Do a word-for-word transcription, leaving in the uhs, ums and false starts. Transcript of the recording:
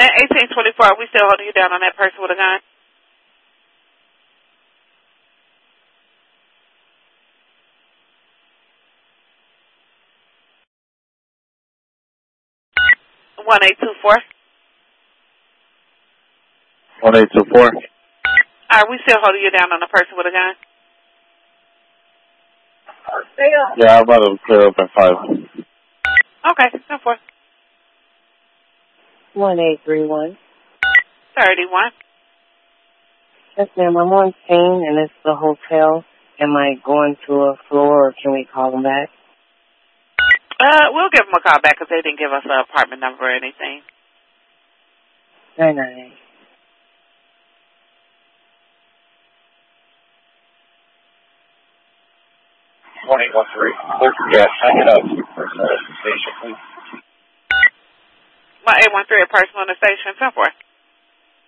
At eighteen twenty-four, are we still holding you down on that person with a gun? one eight two four. one eight two four. Are we still holding you down on the person with a gun? Yeah, I'm about to clear up at five. Okay, no four. one eight three one. thirty-one. Yes, ma'am. I'm on scene, and it's the hotel. Am I going to a floor, or can we call them back? Uh, we'll give them a call back because they didn't give us an apartment number or anything. nine nine eight. one eight one three. Yeah, hang it up. Station, please. one eight one three, a person on the station, so forth.